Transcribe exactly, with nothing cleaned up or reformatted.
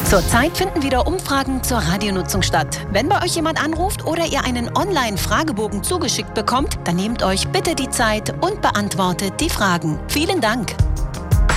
Zurzeit finden wieder Umfragen zur Radionutzung statt. Wenn bei euch jemand anruft oder ihr einen Online-Fragebogen zugeschickt bekommt, dann nehmt euch bitte die Zeit und beantwortet die Fragen. Vielen Dank!